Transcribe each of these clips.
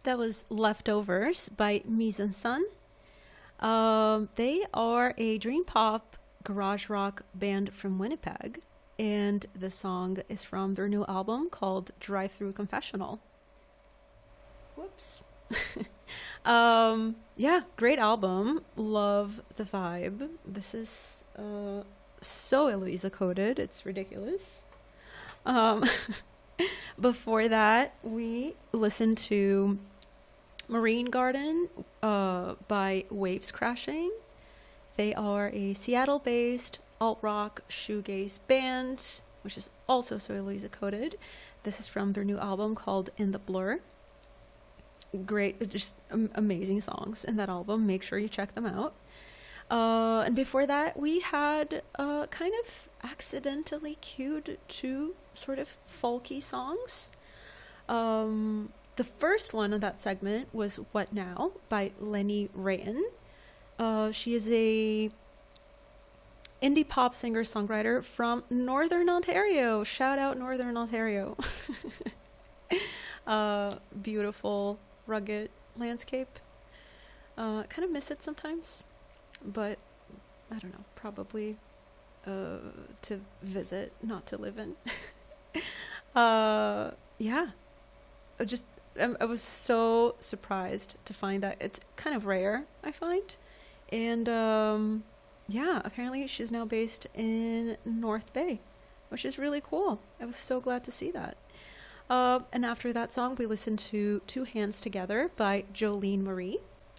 That was Leftovers by Mise en Sun. They are a dream pop garage rock band from Winnipeg, and the song is from their new album called Drive Through Confessional. Whoops. Yeah, great album. Love the vibe. This is so Eloisa coded. It's ridiculous. Um, Before that, we listened to Marine Garden by Waves Crashing. They are a Seattle based alt rock shoegaze band, which is also so Eloisa coded. This is from their new album called In the Blur. Great, just amazing songs in that album. Make sure you check them out. And before that, we had kind of accidentally cued two sort of folky songs. The first one of that segment was What Now by Lenny Rayen. She is a indie pop singer-songwriter from Northern Ontario. Shout out Northern Ontario. Beautiful, rugged landscape. Kind of miss it sometimes, but I don't know, probably to visit, not to live in. Yeah, I was so surprised to find that it's kind of rare, I find. And yeah, apparently she's now based in North Bay, which is really cool. I was so glad to see that. And after that song, we listened to Two Hands Together by Jolene Marie.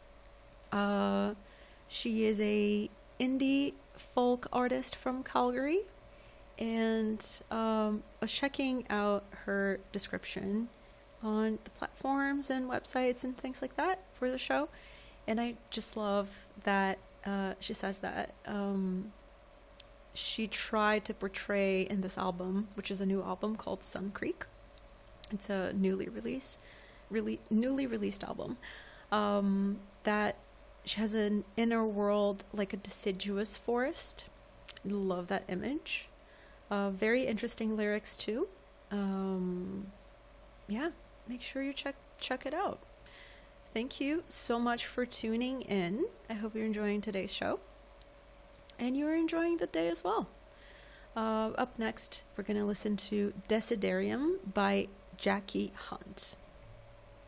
She is a indie folk artist from Calgary, and I was checking out her description on the platforms and websites and things like that for the show, and I just love that she says that she tried to portray in this album, which is a new album called Sun Creek. It's a newly released album, that she has an inner world like a deciduous forest. Love that image. Very interesting lyrics too. Yeah, make sure you check it out. Thank you so much for tuning in. I hope you're enjoying today's show, and you're enjoying the day as well. Up next, we're going to listen to Desiderium by Jackie Hunt.